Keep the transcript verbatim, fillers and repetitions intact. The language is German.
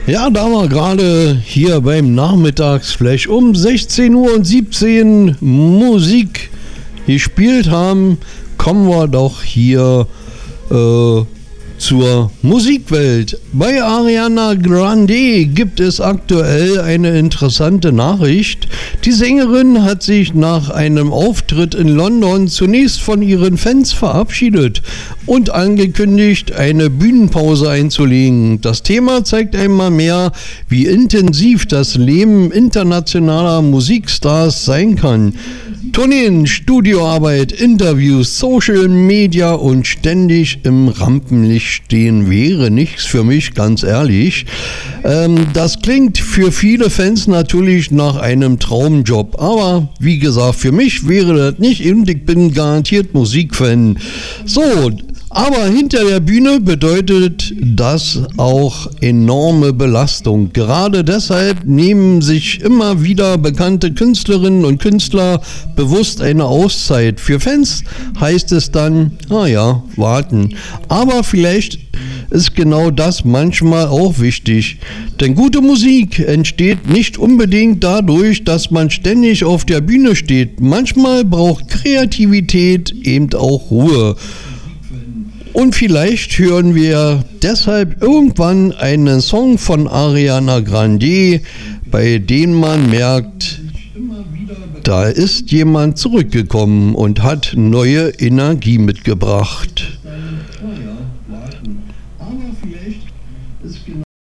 Ja, da wir gerade hier beim Nachmittagsflash um sechzehn Uhr und siebzehn Musik gespielt haben, kommen wir doch hier äh, zur Musikwelt. Bei Ariana Grande gibt es aktuell eine interessante Nachricht. Die Sängerin hat sich nach einem Auftritt in London zunächst von ihren Fans verabschiedet und angekündigt, eine Bühnenpause einzulegen. Das Thema zeigt einmal mehr, wie intensiv das Leben internationaler Musikstars sein kann. Tourneen, Studioarbeit, Interviews, Social Media und ständig im Rampenlicht stehen wäre nichts für mich, ganz ehrlich. Ähm, das klingt für viele Fans natürlich nach einem Traumjob, aber wie gesagt, für mich wäre das nicht und ich bin garantiert Musikfan. So, aber hinter der Bühne bedeutet das auch enorme Belastung. Gerade deshalb nehmen sich immer wieder bekannte Künstlerinnen und Künstler bewusst eine Auszeit. Für Fans heißt es dann, naja, warten. Aber vielleicht ist genau das manchmal auch wichtig. Denn gute Musik entsteht nicht unbedingt dadurch, dass man ständig auf der Bühne steht. Manchmal braucht Kreativität eben auch Ruhe. Und vielleicht hören wir deshalb irgendwann einen Song von Ariana Grande, bei dem man merkt, da ist jemand zurückgekommen und hat neue Energie mitgebracht.